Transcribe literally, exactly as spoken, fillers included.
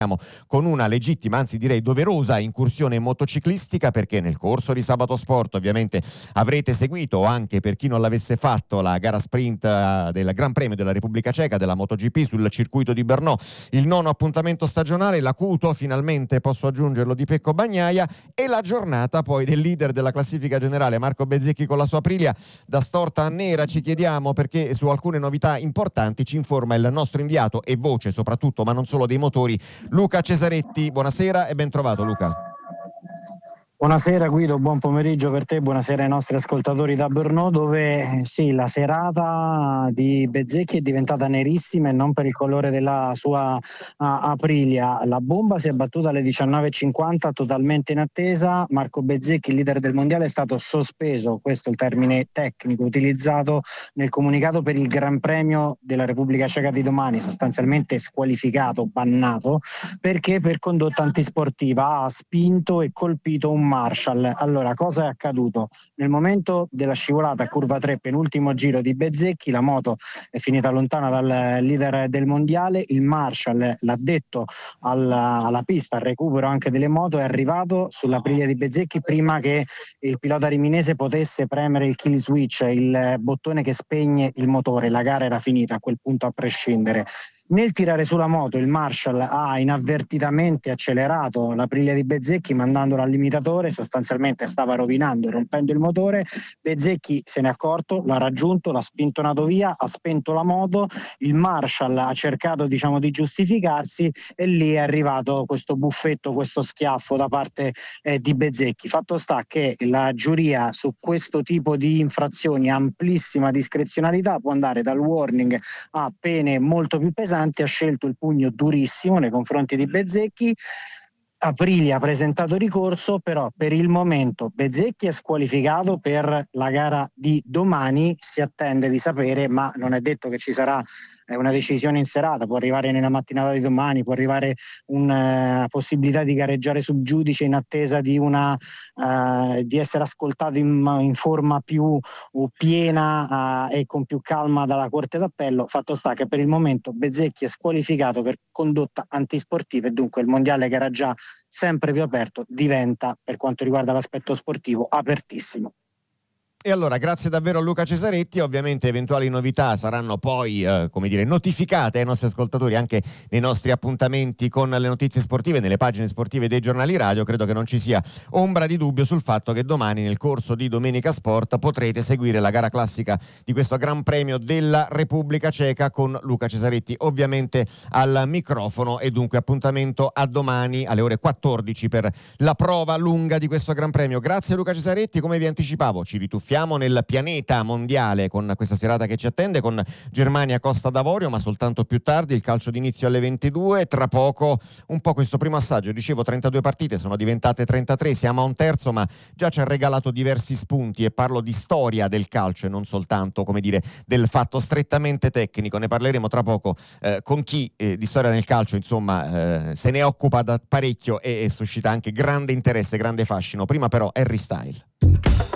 con una legittima, anzi direi doverosa incursione motociclistica, perché nel corso di Sabato Sport ovviamente avrete seguito, anche per chi non l'avesse fatto, la gara sprint del Gran Premio della Repubblica Ceca della MotoGP sul circuito di Brno, il nono appuntamento stagionale, l'acuto finalmente, posso aggiungerlo, di Pecco Bagnaia, e la giornata poi del leader della classifica generale Marco Bezzecchi con la sua Aprilia da storta a nera. Ci chiediamo perché su alcune novità importanti ci informa il nostro inviato e voce soprattutto, ma non solo, dei motori, Luca Cesaretti. Buonasera e ben trovato, Luca. Buonasera Guido, buon pomeriggio per te, buonasera ai nostri ascoltatori da Brno, dove sì, la serata di Bezzecchi è diventata nerissima e non per il colore della sua uh, Aprilia. La bomba si è battuta alle diciannove e cinquanta, totalmente in attesa. Marco Bezzecchi, leader del mondiale, è stato sospeso, questo è il termine tecnico utilizzato nel comunicato per il Gran Premio della Repubblica Ceca di domani, sostanzialmente squalificato, bannato, perché per condotta antisportiva ha spinto e colpito un Marshall. Allora, cosa è accaduto? Nel momento della scivolata a curva tre, penultimo giro di Bezzecchi, la moto è finita lontana dal leader del mondiale. Il Marshall, l'addetto alla, alla pista, al recupero anche delle moto, è arrivato sulla Aprilia di Bezzecchi prima che il pilota riminese potesse premere il kill switch, il bottone che spegne il motore. La gara era finita a quel punto a prescindere. Nel tirare sulla moto il Marshall ha inavvertitamente accelerato l'Aprilia di Bezzecchi mandandola al limitatore, sostanzialmente stava rovinando e rompendo il motore. Bezzecchi se n'è accorto, l'ha raggiunto, l'ha spintonato via, ha spento la moto, il Marshall ha cercato diciamo di giustificarsi e lì è arrivato questo buffetto, questo schiaffo da parte eh, di Bezzecchi. Fatto sta che la giuria su questo tipo di infrazioni a amplissima discrezionalità può andare dal warning a pene molto più pesanti. Ha scelto il pugno durissimo nei confronti di Bezzecchi. Aprilia ha presentato ricorso, però per il momento Bezzecchi è squalificato per la gara di domani. Si attende di sapere, ma non è detto che ci sarà una decisione in serata, può arrivare nella mattinata di domani, può arrivare una possibilità di gareggiare sub giudice in attesa di una uh, di essere ascoltato in, in forma più uh, piena uh, e con più calma dalla Corte d'Appello. Fatto sta che per il momento Bezzecchi è squalificato per condotta antisportiva e dunque il mondiale, che era già sempre più aperto, diventa, per quanto riguarda l'aspetto sportivo, apertissimo. E allora grazie davvero a Luca Cesaretti. Ovviamente eventuali novità saranno poi eh, come dire notificate ai nostri ascoltatori anche nei nostri appuntamenti con le notizie sportive, nelle pagine sportive dei giornali radio. Credo che non ci sia ombra di dubbio sul fatto che domani, nel corso di Domenica Sport, potrete seguire la gara classica di questo Gran Premio della Repubblica Ceca con Luca Cesaretti ovviamente al microfono, e dunque appuntamento a domani alle ore quattordici per la prova lunga di questo Gran Premio. Grazie Luca Cesaretti, come vi anticipavo ci rituffiamo nel pianeta mondiale con questa serata che ci attende, con Germania Costa d'Avorio, ma soltanto più tardi. Il calcio d'inizio alle ventidue. Tra poco un po' questo primo assaggio, dicevo trentadue partite, sono diventate trentatré, siamo a un terzo, ma già ci ha regalato diversi spunti, e parlo di storia del calcio e non soltanto, come dire, del fatto strettamente tecnico. Ne parleremo tra poco eh, con chi eh, di storia del calcio insomma eh, se ne occupa da parecchio e, e suscita anche grande interesse, grande fascino. Prima però Harry Style.